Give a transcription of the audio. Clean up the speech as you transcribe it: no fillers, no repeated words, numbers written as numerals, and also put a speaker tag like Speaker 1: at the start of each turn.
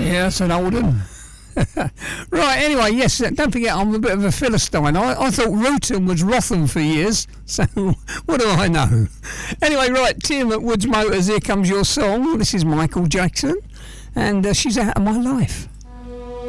Speaker 1: Yeah, that's an old one. Right, anyway, yes, don't forget I'm a bit of a Philistine. I thought Rutan was Rotham for years, so what do I know? Anyway, right, Tim at Woods Motors, here comes your song. This is Michael Jackson, and she's out of my life.